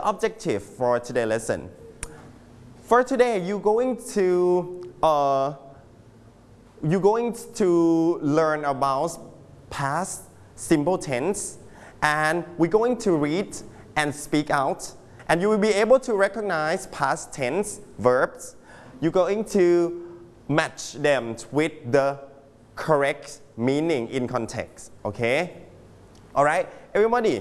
objective for today's lesson? For today, you're going to learn about past simple tense, and we're going to read and speak out, and you will be able to recognize past tense verbs. You're going to match them with the correct meaning in context. Okay? All right, everybody.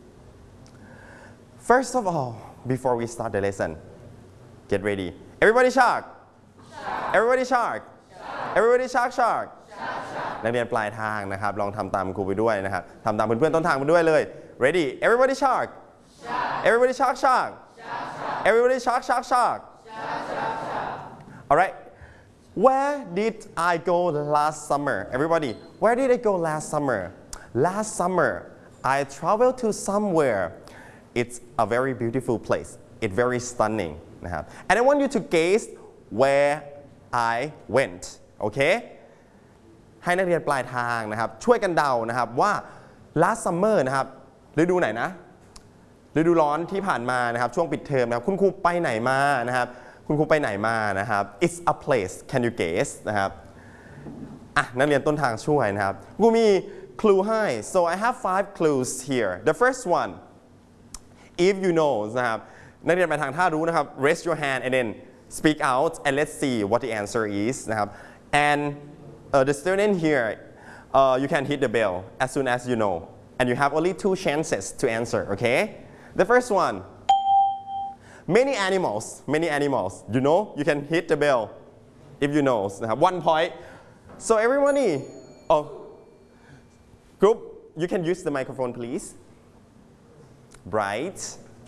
First of all, before we start the lesson, get ready. Everybody shark. Everybody shark. Everybody shark shark. นักเรียนปลายทางนะครับลองทำตามครูไปด้วยนะครับทำตามเพื่อนๆต้นทางไปด้วยเลย Ready? Everybody shark. Everybody shark shark. Everybody shark shark shark. All right. Where did I go last summer? Everybody, where did I go last summer? Last summer, I traveled to somewhere. It's a very beautiful place. It's very stunning. นะครับ And I want you to guess where I went. Okay? ให้นักเรียนปลายทางนะครับช่วยกันเดานะครับว่า last summer นะครับฤดูไหนนะฤดูร้อนที่ผ่านมานะครับช่วงปิดเทอมนะครับคุณครูไปไหนมานะครับคุณครูไปไหนมานะครับ It's a place can you guess นะครับนักเรียนต้นทางช่วยนะครับครูมีคลูให้ so I have 5 clues here the first one if you know นะครับนักเรียนปลายทางถ้ารู้นะครับ raise your hand and then speak out and let's see what the answer is นะครับ and the student here you can hit the bell as soon as you know and you have only 2 chances to answer okay the first one many animals you know you can hit the bell if you know นะครับ 1 point so everybody group you can use the microphone please bright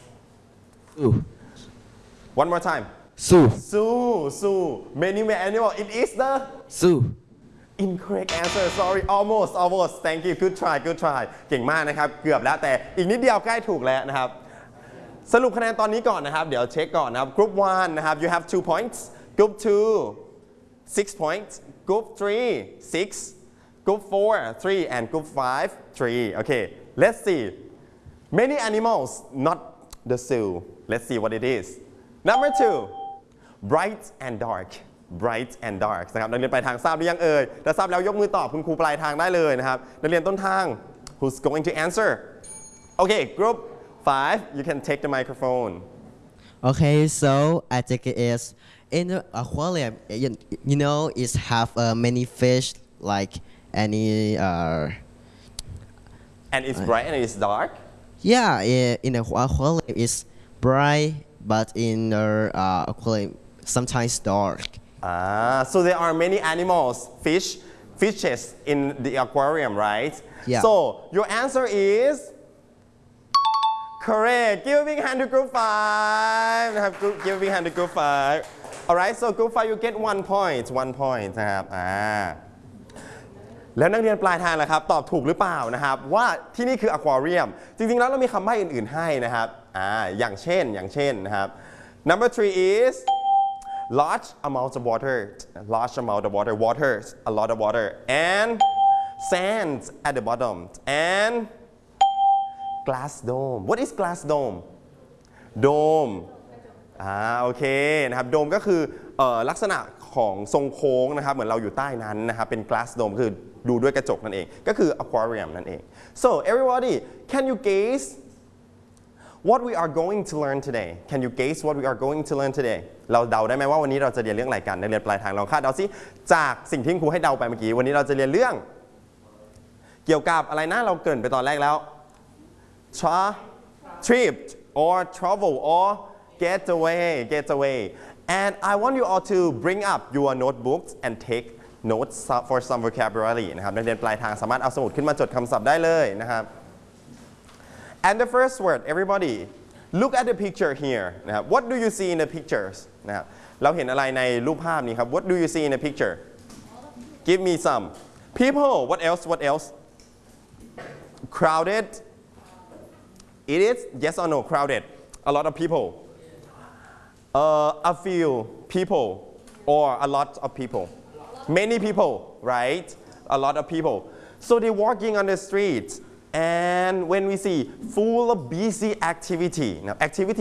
one more time Zoo many animal it is the zoo incorrect answer sorry almost thank you good try เก่งมากนะครับเกือบแล้วแต่อีกนิดเดียวใกล้ถูกแล้วนะครับสรุปคะแนนตอนนี้ก่อนนะครับเดี๋ยวเช็คก่อนนะครับ Group 1 นะครับ you have 2 points Group 2 6 points Group 3 6 Group 4 3 and Group 5 3 okay let's see many animals not the zoo let's see what it is number 2 bright and dark นะครับนักเรียนปลายทางทราบหรือยังเอ่ยถ้าทราบแล้วยกมือตอบคุณครูปลายทางได้เลยนะครับนักเรียนต้นทาง who's going to answer okay group 5 you can take the microphone okay so I think it is in the aquarium you know it have many fish like any and it's bright and it's dark yeah in the aquarium it's bright but in the aquarium sometimes dark so there are many animals fishes in the aquarium right yeah so your answer is correct give a big hand to group 5 นะครับ give a big hand to group 5 alright so group 5 you get 1 point นะครับแล้วนักเรียนปลายทางล่ะครับตอบถูกหรือเปล่านะครับว่าที่นี่คืออควาเรียมจริงๆแล้วเรามีคำใบ้อื่นๆให้นะครับอย่างเช่นนะครับ number 3 is large amount of water a lot of water and sand at the bottom and glass dome what is glass dome dome โอเคนะครับโดมก็คือลักษณะของทรงโค้งนะครับเหมือนเราอยู่ใต้นั้นนะครับเป็น glass dome คือดูด้วยกระจกนั่นเองก็คือ aquarium นั่นเอง so everybody can you guess what we are going to learn today can you guess what we are going to learn today เราเดาได้ไหมว่าวันนี้เราจะเรียนเรื่องอะไรกันนักเรียนปลายทางลองคาดเดาสิจากสิ่งที่ครูให้เดาไปเมื่อกี้วันนี้เราจะเรียนเรื่องเกี่ยวกับอะไรนะเราเกริ่นไปตอนแรกแล้วtrip or travel or get away and I want you all to bring up your notebooks and take notes for some vocabulary นะครับนักเรียนปลายทางสามารถเอาสมุดขึ้นมาจดคำศัพท์ได้เลยนะครับ and the first word everybody look at the picture here นะครับ what do you see in the pictures นะครับเราเห็นอะไรในรูปภาพนี้ครับ what do you see in the picture give me some people what else crowded it is yes or no crowded a lot of people a few people or a lot of people many people right a lot of people so they're walking on the street and when we see full of busy activity now activity